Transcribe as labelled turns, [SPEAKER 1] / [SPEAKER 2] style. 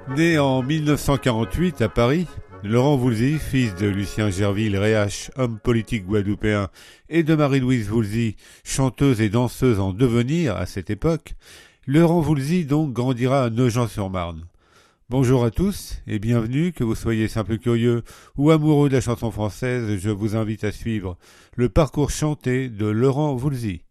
[SPEAKER 1] Né en 1948 à Paris, Laurent Voulzy, fils de Lucien Gerville-Réache, homme politique guadeloupéen, et de Marie-Louise Voulzy, chanteuse et danseuse en devenir à cette époque, Laurent Voulzy donc grandira à Nogent-sur-Marne. Bonjour à tous et bienvenue, que vous soyez simple curieux ou amoureux de la chanson française, je vous invite à suivre le parcours chanté de Laurent Voulzy.